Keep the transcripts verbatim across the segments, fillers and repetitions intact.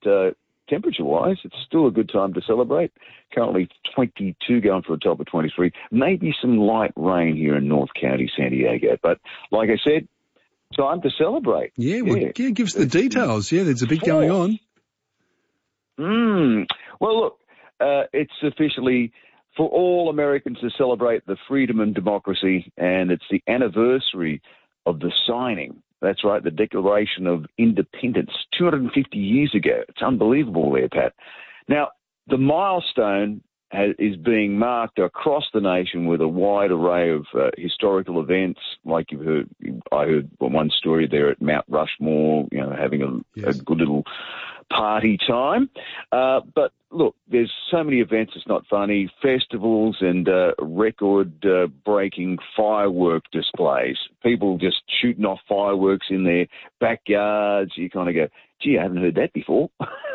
uh, temperature-wise, it's still a good time to celebrate. Currently twenty-two, going for a top of twenty-three. Maybe some light rain here in North County, San Diego. But like I said, time to celebrate. Yeah, well, yeah. yeah give us the details. Yeah, there's a bit going on. Mm. Well, look, uh, it's officially for all Americans to celebrate the freedom and democracy, and it's the anniversary of the signing. That's right, the Declaration of Independence, two hundred fifty years ago. It's unbelievable there, Pat. Now, the milestone has, is being marked across the nation with a wide array of uh, historical events, like you've heard. I heard one story there at Mount Rushmore, you know, having a, yes. a good little party time. Uh, but look, there's so many events, it's not funny. Festivals and uh, record-breaking uh, firework displays. People just shooting off fireworks in their backyards. You kind of go, gee, I haven't heard that before.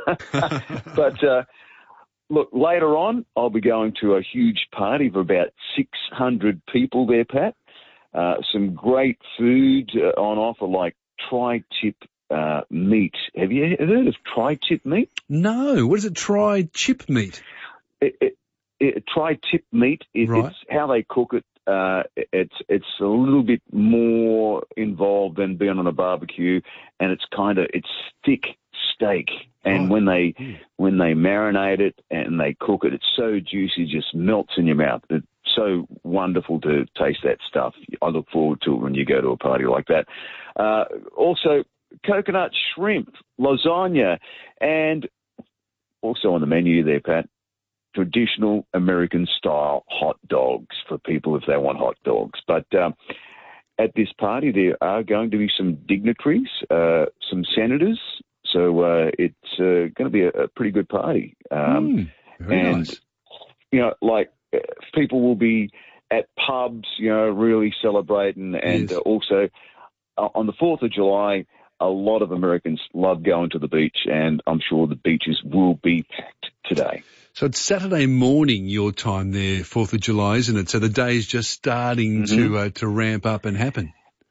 But uh, look, later on, I'll be going to a huge party of about six hundred people there, Pat. Uh, some great food uh, on offer, like tri-tip Uh, meat. Have you heard of tri-tip meat? No. What is it, tri-chip meat? It, it, it, tri-tip meat, it, right. It's how they cook it. Uh, it's it's a little bit more involved than being on a barbecue, and it's kind of, it's thick steak. And oh. when they mm. when they marinate it and they cook it, it's so juicy, it just melts in your mouth. It's so wonderful to taste that stuff. I look forward to it when you go to a party like that. Uh, also, coconut shrimp, lasagna, and also on the menu there, Pat, traditional American-style hot dogs for people if they want hot dogs. But um, at this party, there are going to be some dignitaries, uh, some senators, so uh, it's uh, going to be a, a pretty good party. Um, mm, very and, nice. You know, like uh, people will be at pubs, you know, really celebrating, and yes. uh, also uh, on the fourth of July, a lot of Americans love going to the beach, and I'm sure the beaches will be packed today. So it's Saturday morning, your time there, fourth of July, isn't it? So the day's just starting mm-hmm. to uh, to ramp up and happen.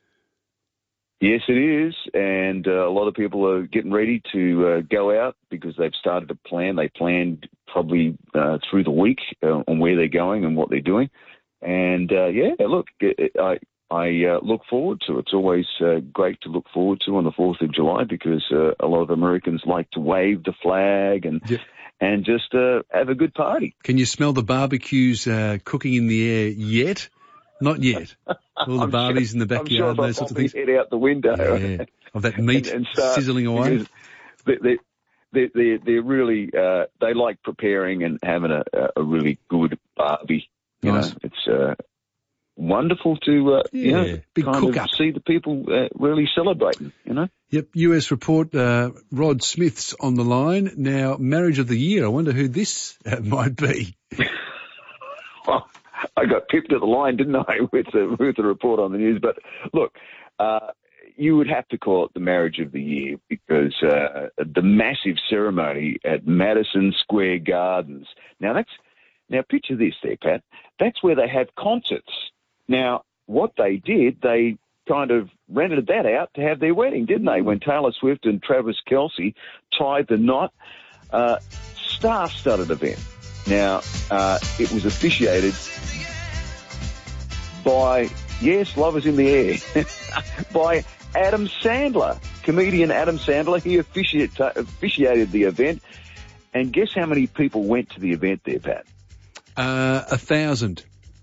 Yes, it is, and uh, a lot of people are getting ready to uh, go out because they've started to plan. They planned probably uh, through the week uh, on where they're going and what they're doing. And, uh, yeah, look, I... I uh, look forward to it. It's always uh, great to look forward to on the fourth of July because uh, a lot of Americans like to wave the flag and yeah. and just uh, have a good party. Can you smell the barbecues uh, cooking in the air yet? Not yet. All the barbies sure, in the backyard, I'm sure those sorts of things. Head out the window. Yeah. Of that meat and, and start, sizzling away. They, they, they, they, they're really, uh, they like preparing and having a, a really good barbie. You nice. know, it's... Uh, wonderful to uh, yeah, you know, big kind cook of up. see the people uh, really celebrating, you know. Yep, U S report, uh, Rod Smith's on the line. Now, marriage of the year, I wonder who this uh, might be. Well, I got pipped at the line, didn't I, with the, with the report on the news. But look, uh, you would have to call it the marriage of the year because uh, the massive ceremony at Madison Square Gardens. Now, that's now picture this there, Pat. That's where they have concerts. Now, what they did, they kind of rented that out to have their wedding, didn't they? When Taylor Swift and Travis Kelce tied the knot, uh, star-studded event. Now, uh, it was officiated by, yes, Lovers in the Air, by Adam Sandler, comedian Adam Sandler. He officiate, officiated the event. And guess how many people went to the event there, Pat? Uh, a thousand.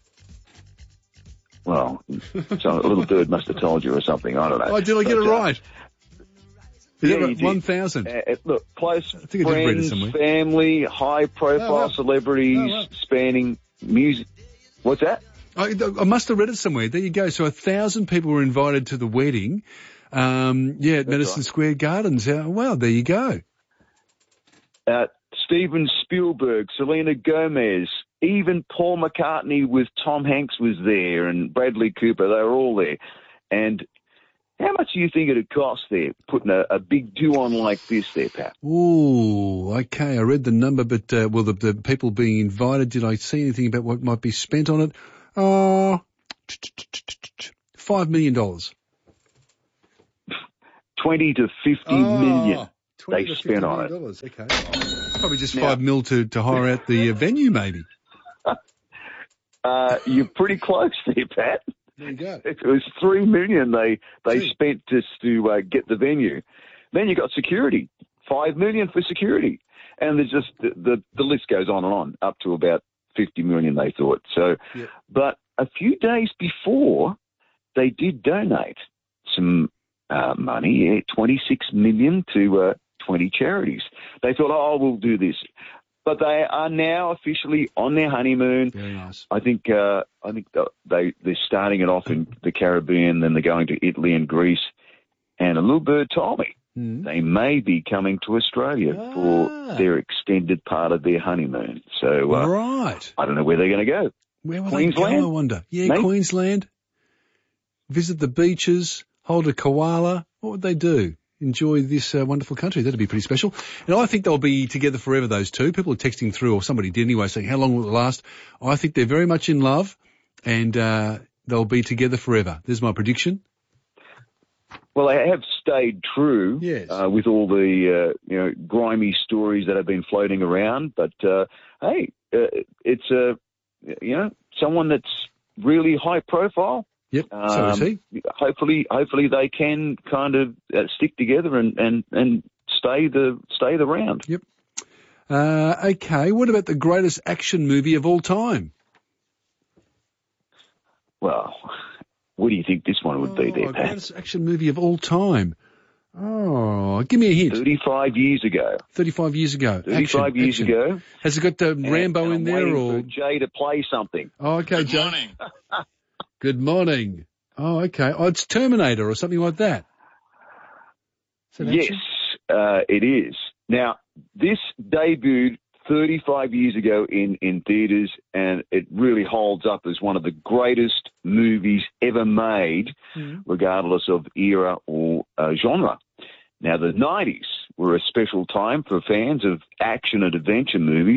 Well, so a little bird must have told you or something. I don't know. Oh, did I get but, it right? Is yeah, it right? one thousand. Uh, look, close I think friends, family, high-profile oh, wow. celebrities oh, wow. spanning music. What's that? I, I must have read it somewhere. There you go. So a thousand people were invited to the wedding. Um, yeah, at That's Madison right. Square Gardens. Uh, wow, there you go. Uh, Steven Spielberg, Selena Gomez, even Paul McCartney with Tom Hanks was there, and Bradley Cooper. They were all there. And how much do you think it'd cost there, putting a, a big do on like this there, Pat? Ooh, okay. I read the number, but, uh, well, the, the people being invited, did I see anything about what might be spent on it? Uh, Five million dollars. Twenty to fifty oh, million. they spent on it. Okay. Probably just now, five mil to, to hire out the uh, venue, maybe. Uh, you're pretty close there, Pat. There you go. It was three million they they Gee. spent just to uh, get the venue. Then you got security, five million for security, and there's just the, the the list goes on and on up to about fifty million they thought. So, yep. But a few days before, they did donate some uh, money, yeah, twenty-six million to uh, twenty charities. They thought, oh, we'll do this. But they are now officially on their honeymoon. Very nice. I think uh, I think they they're starting it off in the Caribbean, then they're going to Italy and Greece. And a little bird told me mm. they may be coming to Australia ah. for their extended part of their honeymoon. So uh, right, I don't know where they're going to go. Where will Queensland? they go? I wonder. Yeah, Maybe. Queensland. Visit the beaches. Hold a koala. What would they do? Enjoy this uh, wonderful country. That'd be pretty special. And I think they'll be together forever, those two. People are texting through, or somebody did anyway, saying, how long will it last? I think they're very much in love, and uh, they'll be together forever. There's my prediction. Well, they have stayed true yes. uh, with all the uh, you know grimy stories that have been floating around. But, uh, hey, uh, it's uh, you know someone that's really high profile. Yep, um, so is he. Hopefully, hopefully they can kind of uh, stick together and, and, and stay the stay the round. Yep. Uh, okay, what about the greatest action movie of all time? Well, what do you think this one would be there, oh, Pat? Greatest action movie of all time. Oh, give me a hint. Thirty-five years ago. Thirty-five years ago. Thirty-five action, years action. ago. Has it got the and, Rambo and in there, or for Jay to play something? Oh, okay, Good Jay. morning. Good morning. Oh, okay. Oh, it's Terminator or something like that. that yes, uh, it is. Now, this debuted thirty-five years ago in, in theatres, and it really holds up as one of the greatest movies ever made, mm. regardless of era or uh, genre. Now, the nineties were a special time for fans of action and adventure movies,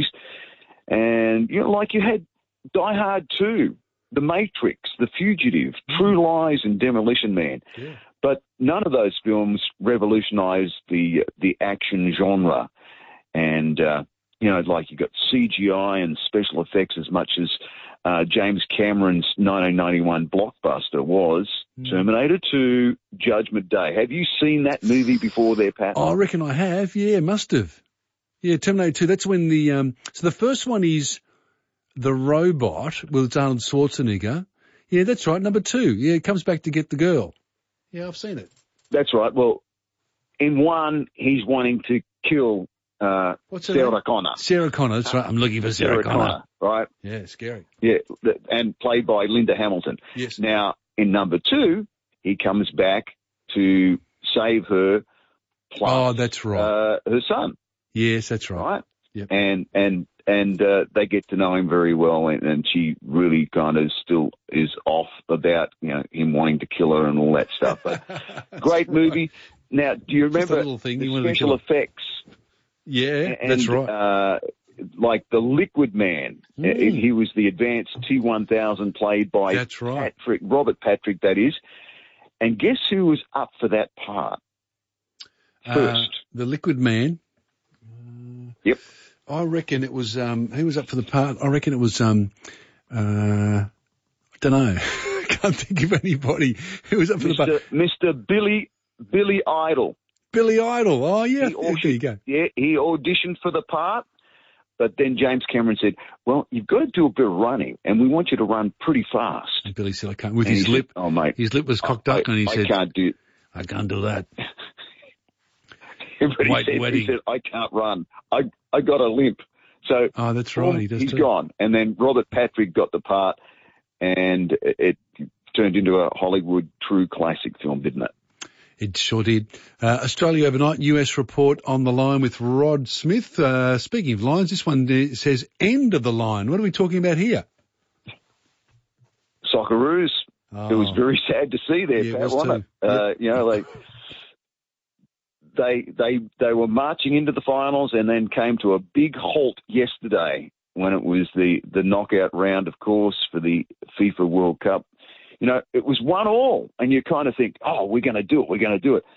and, you know, like you had Die Hard two, The Matrix, The Fugitive, mm. True Lies, and Demolition Man. Yeah. But none of those films revolutionized the the action genre. And, uh, you know, like you got C G I and special effects as much as uh, James Cameron's nineteen ninety-one blockbuster was mm. Terminator two, Judgment Day. Have you seen that movie before there, Pat? Oh, I reckon I have. Yeah, must have. Yeah, Terminator two. That's when the, um, so the first one is The Robot, well, it's Arnold Schwarzenegger. Yeah, that's right. Number two. Yeah, it comes back to get the girl. Yeah, I've seen it. That's right. Well, in one, he's wanting to kill uh, Sarah name? Connor. Sarah Connor, that's right. I'm looking for Sarah, Sarah Connor. Connor. Right? Yeah, scary. Yeah, and played by Linda Hamilton. Yes. Now, in number two, he comes back to save her plus oh, that's right. uh, her son. Yes, that's right. Right? Yep. And, and, and uh, they get to know him very well, and, and she really kind of still is off about, you know, him wanting to kill her and all that stuff. But great movie. Now, do you remember little thing. the You special effects? Yeah, and, that's right. Uh, like the Liquid Man, Mm. he was the advanced T one thousand played by that's right. Patrick, Robert Patrick, that is. And guess who was up for that part first? Uh, the Liquid Man. Yep. I reckon it was, um, who was up for the part? I reckon it was, um, uh, I don't know. I can't think of anybody who was up for Mister the part. Mister Billy, Billy Idol. Billy Idol. Oh, yeah. He There you go. Yeah, he auditioned for the part, but then James Cameron said, well, you've got to do a bit of running, and we want you to run pretty fast. And Billy said, I can't. With and his he lip. Said, oh, mate. His lip was cocked I, up, and he I said, I can't do I can't do that. but he, White said, wedding. he said, I can't run. I I got a limp. So oh, that's right. He does he's too. gone. And then Robert Patrick got the part, and it, it turned into a Hollywood true classic film, didn't it? It sure did. Uh, Australia overnight, U S report on the line with Rod Smith. Uh, speaking of lines, this one says end of the line. What are we talking about here? Socceroos. Oh. It was very sad to see there, Yeah, Pat, it was wasn't too. it? Uh, Yep. you know, like they they they were marching into the finals and then came to a big halt yesterday when it was the, the knockout round, of course, for the FIFA World Cup. You know, it was one all, and you kind of think, oh, we're going to do it, we're going to do it.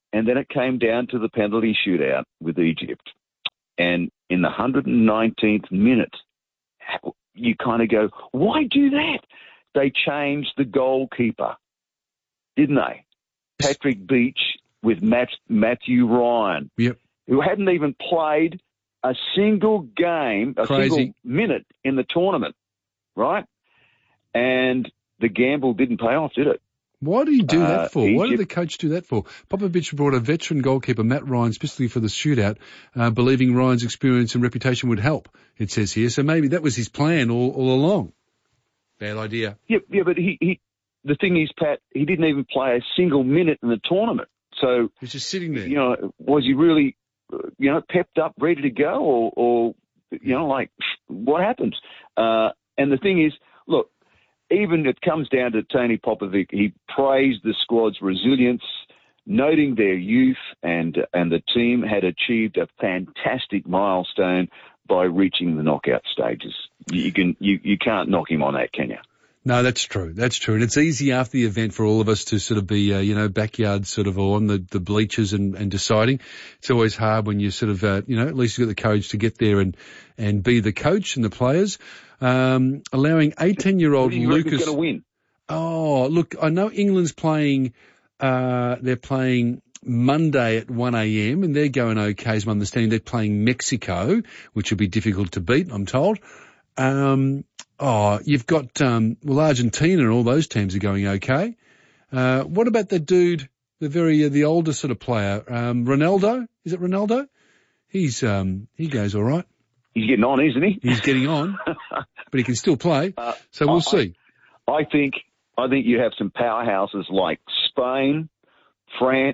and then it came down to the penalty shootout with Egypt. And in the one hundred nineteenth minute, you kind of go, why do that? They changed the goalkeeper, didn't they? Patrick Beach with Matt, Matthew Ryan, yep. who hadn't even played a single game, a Crazy. single minute in the tournament, right? And the gamble didn't pay off, did it? Why did he do that Uh, for? Why did Egypt- the coach do that for? Popovich brought a veteran goalkeeper, Matt Ryan, specifically for the shootout, uh, believing Ryan's experience and reputation would help, it says here. So maybe that was his plan all, all along. Bad idea. Yeah, yeah, but he, he, the thing is, Pat, he didn't even play a single minute in the tournament. So, He's just sitting there. you know, was he really, uh, you know, pepped up, ready to go, or, or you know, like, what happens? Uh, and the thing is, look, even it comes down to Tony Popovic. He praised the squad's resilience, noting their youth, and and the team had achieved a fantastic milestone by reaching the knockout stages. You can you, you can't knock him on that, can you? No, that's true. That's true. And it's easy after the event for all of us to sort of be, uh, you know, backyard sort of or on the, the bleachers and, and deciding. It's always hard when you sort of, uh, you know, at least you've got the courage to get there and, and be the coach and the players. Um, allowing eighteen-year-old Who do you Lucas. reckon's going to win? Oh, look, I know England's playing, uh, they're playing Monday at one a.m. and they're going okay, as I'm understanding. They're playing Mexico, which will be difficult to beat, I'm told. Um, oh, you've got, um, well, Argentina and all those teams are going okay. Uh, what about the dude, the very, uh, the older sort of player, um, Ronaldo? Is it Ronaldo? He's, um, he goes all right. He's getting on, isn't he? He's getting on, but he can still play. Uh, so we'll I, see. I think, I think you have some powerhouses like Spain, France,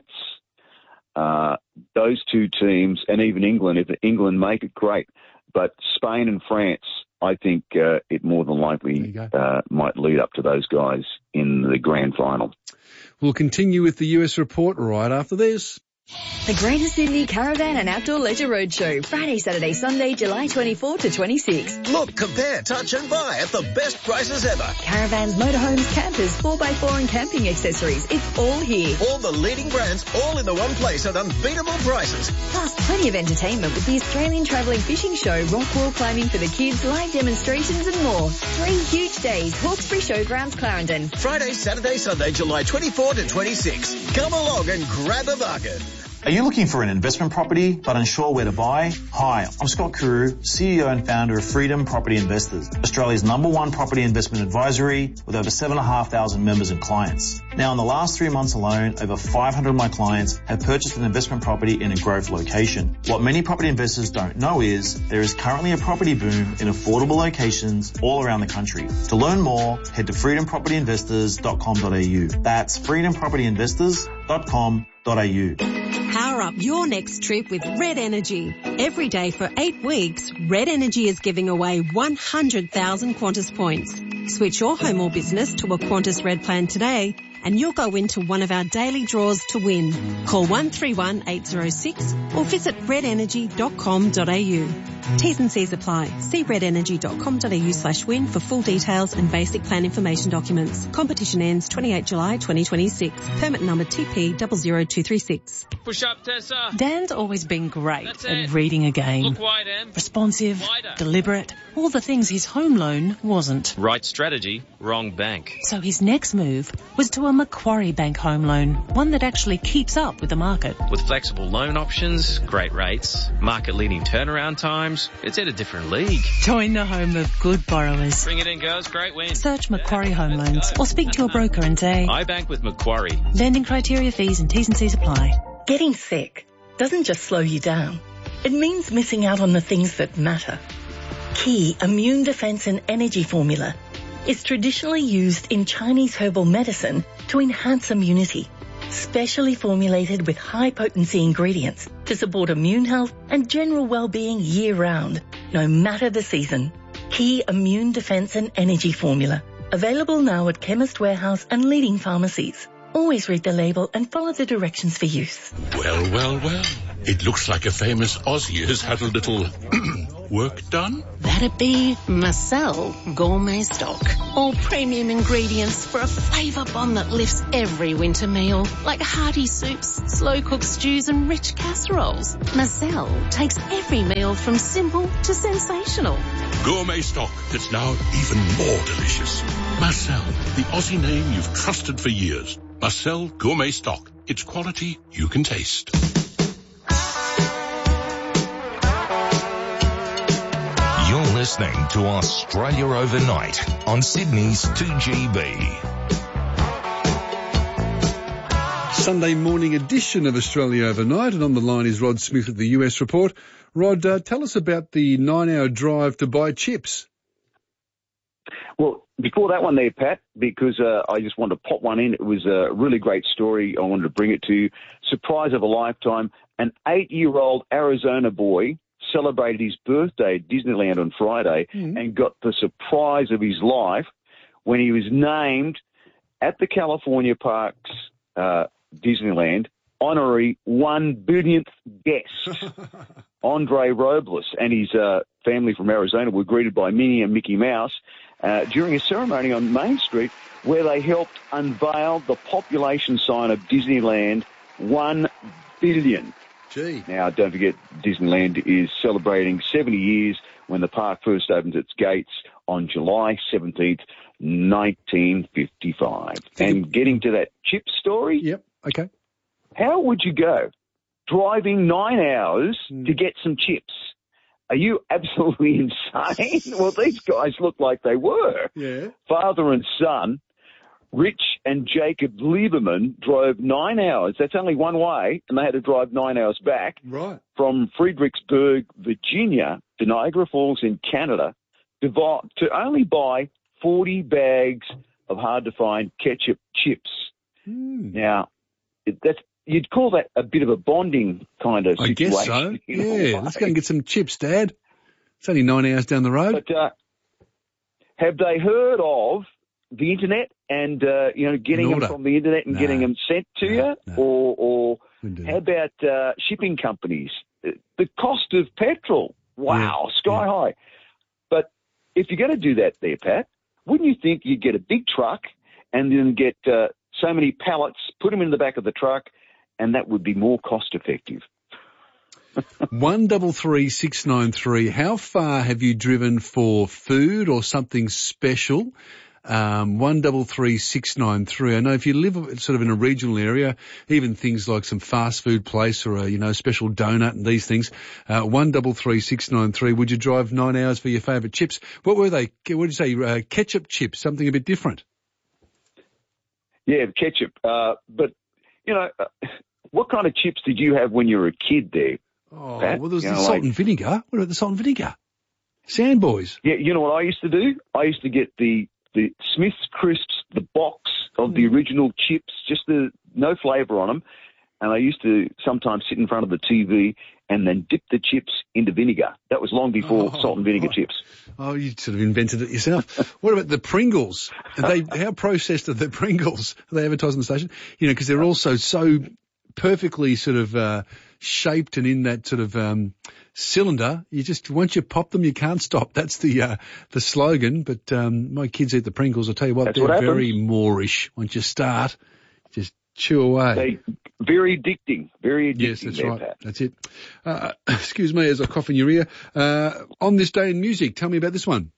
uh, those two teams, and even England. If England make it, great. But Spain and France, I think uh, it more than likely uh, might lead up to those guys in the grand final. We'll continue with the U S report right after this. The Greater Sydney Caravan and Outdoor Leisure Roadshow, Friday, Saturday, Sunday, July twenty-fourth to twenty-sixth. Look, compare, touch and buy at the best prices ever. Caravans, motorhomes, campers, four by four and camping accessories. It's all here. All the leading brands, all in the one place at unbeatable prices. Plus, plenty of entertainment with the Australian Travelling Fishing Show, rock wall climbing for the kids, live demonstrations and more. Three huge days, Hawkesbury Showgrounds, Clarendon. Friday, Saturday, Sunday, July twenty-fourth to twenty-sixth. Come along and grab a bargain. Are you looking for an investment property but unsure where to buy? Hi, I'm Scott Carew, C E O and founder of Freedom Property Investors, Australia's number one property investment advisory with over seven thousand five hundred members and clients. Now, in the last three months alone, over five hundred of my clients have purchased an investment property in a growth location. What many property investors don't know is there is currently a property boom in affordable locations all around the country. To learn more, head to freedom property investors dot com dot a u. That's freedom property investors dot com dot a u. Power up your next trip with Red Energy. Every day for eight weeks, Red Energy is giving away one hundred thousand Qantas points. Switch your home or business to a Qantas Red plan today and you'll go into one of our daily draws to win. Call one three one eight zero six or visit red energy dot com dot a u. T's and C's apply. See red energy dot com dot a u slash win for full details and basic plan information documents. Competition ends twenty-eighth of July twenty twenty-six. Permit number T P zero zero two three six. Push up, Tessa. Dan's always been great That's at it. reading a game. Look wide, Em. Responsive, Wider. deliberate, all the things his home loan wasn't. Right strategy, wrong bank. So his next move was to a Macquarie Bank home loan, one that actually keeps up with the market. With flexible loan options, great rates, market-leading turnaround times, it's at a different league. Join the home of good borrowers. Bring it in, girls. Great win. Search Macquarie Home Loans or speak to your broker and say, I bank with Macquarie. lending criteria, fees and T's and C's apply. Getting sick doesn't just slow you down. It means missing out on the things that matter. Key Immune Defense and Energy Formula is traditionally used in Chinese herbal medicine to enhance immunity, specially formulated with high-potency ingredients to support immune health and general well-being year-round, no matter the season. Key Immune Defense and Energy Formula, available now at Chemist Warehouse and leading pharmacies. Always read the label and follow the directions for use. Well, well, well. It looks like a famous Aussie has had a little Work done? That'd be Marcel Gourmet Stock. All premium ingredients for a flavour bomb that lifts every winter meal, like hearty soups, slow-cooked stews and rich casseroles. Marcel takes every meal from simple to sensational. Gourmet stock that's now even more delicious. Marcel, the Aussie name you've trusted for years. Marcel Gourmet Stock. It's quality you can taste. You're listening to Australia Overnight on Sydney's two G B. Sunday morning edition of Australia Overnight, and on the line is Rod Smith at the U S Report. Rod, uh, tell us about the nine-hour drive to buy chips. Well, before that one there, Pat, because uh, I just wanted to pop one in. It was a really great story. I wanted to bring it to you. Surprise of a lifetime. An eight-year-old Arizona boy celebrated his birthday at Disneyland on Friday mm-hmm. and got the surprise of his life when he was named at the California Parks uh, Disneyland honorary one billionth guest. Andre Robles and his uh, family from Arizona were greeted by Minnie and Mickey Mouse uh, during a ceremony on Main Street where they helped unveil the population sign of Disneyland, one billion. Gee. Now, don't forget, Disneyland is celebrating seventy years when the park first opened its gates on July seventeenth, nineteen fifty-five. And getting to that chip story. Yep, okay. How would you go driving nine hours mm. to get some chips? Are you absolutely insane? Well, these guys look like they were. Yeah. Father and son, Rich and Jacob Lieberman, drove nine hours. That's only one way, and they had to drive nine hours back. Right. From Fredericksburg, Virginia, to Niagara Falls in Canada, to, buy, to only buy forty bags of hard-to-find ketchup chips. Mm. Now, that's you'd call that a bit of a bonding kind of I situation. guess so. Yeah, let's go and get some chips, Dad. It's only nine hours down the road. But uh, have they heard of the internet and, uh, you know, getting them from the internet and no. getting them sent to no, you? No. Or, or how about uh, shipping companies? The cost of petrol, wow, yeah. sky yeah. high. But if you're going to do that there, Pat, wouldn't you think you'd get a big truck and then get uh, so many pallets, put them in the back of the truck, and that would be more cost effective? One double three six nine three. How far have you driven for food or something special? Um, one double three six nine three. I know if you live sort of in a regional area, even things like some fast food place or a, you know, special donut and these things, uh, one double three six nine three. Would you drive nine hours for your favourite chips? What were they? What did you say? Uh, ketchup chips, something a bit different. Yeah, ketchup. Uh, but, you know, uh, what kind of chips did you have when you were a kid there? Oh, Pat? well, there was you the know, salt like, and vinegar. What about the salt and vinegar? Sandboys. Yeah, you know what I used to do? I used to get the, the Smith's Crisps, the box of mm. the original chips, just the no flavour on them. And I used to sometimes sit in front of the T V and then dip the chips into vinegar. That was long before oh, salt and vinegar oh. chips. Oh, you sort of invented it yourself. What about the Pringles? Are they, how processed are the Pringles? Are they advertised on the station? You know, because they're also so perfectly sort of uh, shaped and in that sort of um, cylinder. You just, once you pop them, you can't stop. That's the uh, the slogan. But um, my kids eat the Pringles. I'll tell you what, That's they're what very Moorish. Once you start, just chew away. They, very addicting, very addicting. Yes, that's there, right. Pat. That's it. Uh, excuse me as I cough in your ear. Uh, on this day in music, tell me about this one.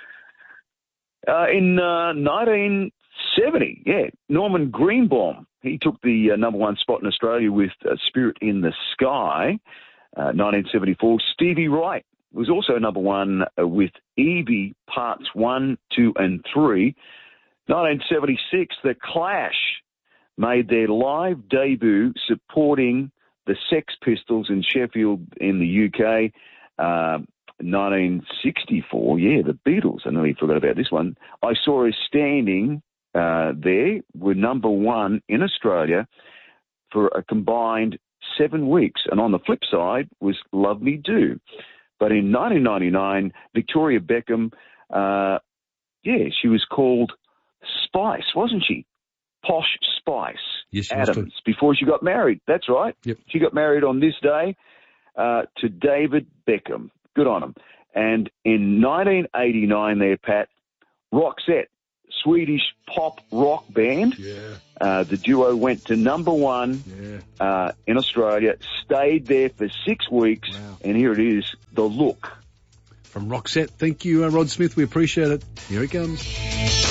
Uh, in uh, nineteen seventy, yeah, Norman Greenbaum, he took the uh, number one spot in Australia with uh, Spirit in the Sky. Uh, nineteen seventy-four, Stevie Wright was also number one uh, with Evie Parts one, two and three. nineteen seventy-six, The Clash made their live debut supporting the Sex Pistols in Sheffield in the U K. Uh, nineteen sixty-four, yeah, the Beatles. I nearly forgot about this one. I Saw Us Standing uh, there were number one in Australia for a combined seven weeks. And on the flip side was Love Me Do. But in nineteen ninety-nine, Victoria Beckham, uh, yeah, she was called Spice, wasn't she? Posh Spice yes, Adams before she got married. That's right. Yep. She got married on this day uh, to David Beckham. Good on him. And in nineteen eighty-nine there, Pat, Roxette, Swedish pop rock band, Yeah. uh, the duo went to number one Yeah. uh, in Australia, stayed there for six weeks, Wow. and here it is, The Look. From Roxette. Thank you, uh, Rod Smith. We appreciate it. Here it comes.